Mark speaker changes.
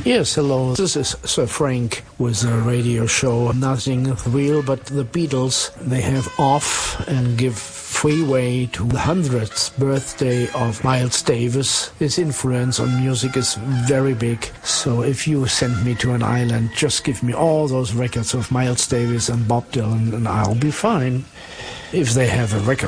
Speaker 1: Yes, hello. This is Sir Frank with a radio show. Nothing real, but the Beatles, they have off and give freeway to the 100th birthday of Miles Davis. His influence on music is very big. So if you send me to an island, just give me all those records of Miles Davis and Bob Dylan and I'll be fine. If they have a record